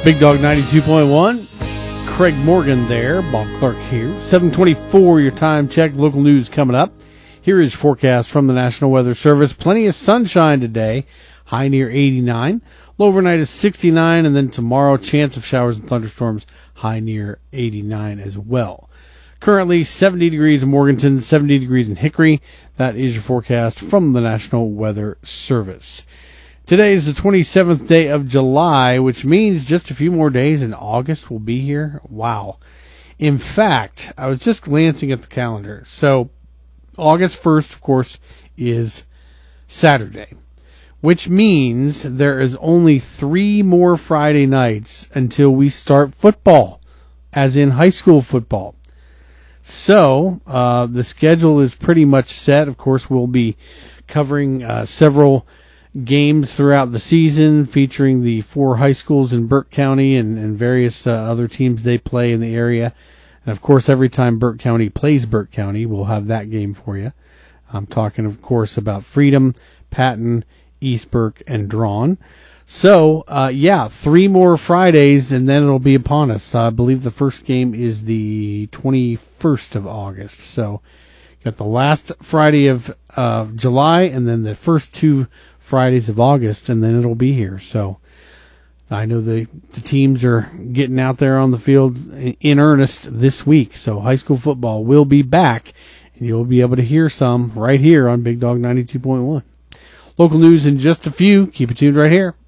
Big Dog 92.1. Craig Morgan there. Bob Clark here. 7:24 your time check. Local news coming up. Here is forecast from the National Weather Service. Plenty of sunshine today. High near 89. Low overnight is 69. And then tomorrow, chance of showers and thunderstorms. High near 89 as well. Currently 70 degrees in Morganton, 70 degrees in Hickory. That is your forecast from the National Weather Service. Today is the 27th day of July, which means just a few more days and August will be here. Wow. In fact, I was just glancing at the calendar. So August 1st, of course, is Saturday, which means there is only 3 more Friday nights until we start football, as in high school football. So the schedule is pretty much set. Of course, we'll be covering several games throughout the season, featuring the 4 high schools in Burke County and various other teams they play in the area. And, of course, every time Burke County plays Burke County, we'll have that game for you. I'm talking, of course, about Freedom, Patton, East Burke, and Drawn. So, 3 more Fridays, and then it'll be upon us. I believe the first game is the 21st of August. So, got the last Friday of July, and then the first 2 Fridays of August, and then it'll be here. So I know the teams are getting out there on the field in earnest this week. So high school football will be back, and you'll be able to hear some right here on Big Dog 92.1. Local news in just a few. Keep it tuned right here.